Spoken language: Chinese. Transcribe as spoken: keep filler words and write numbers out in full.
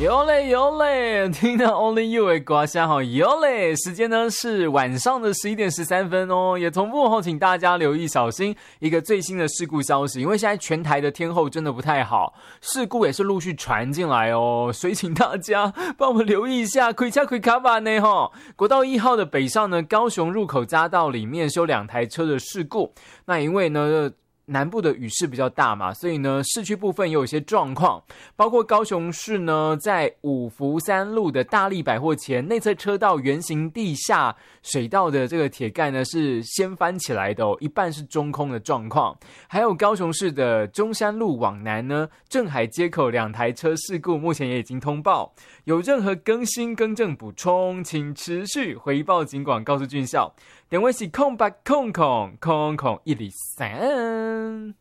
有嘞有嘞，听到 Only You 的歌声吼，有嘞。时间呢是晚上的十一点十三分哦，也同步后，请大家留意小心一个最新的事故消息，因为现在全台的天候真的不太好，事故也是陆续传进来哦，所以请大家帮我们留意一下，开车开卡吧呢吼。国道一号的北上呢，高雄入口匝道里面是有两台车的事故，那因为呢。南部的雨势比较大嘛，所以呢，市区部分也有一些状况，包括高雄市呢，在五福三路的大利百货前内侧车道圆形地下水道的这个铁盖呢是掀翻起来的哦，一半是中空的状况。还有高雄市的中山路往南呢，镇海街口两台车事故，目前也已经通报。有任何更新、更正、补充，请持续回报警广告诉军校。电话是空八空空空空一零三。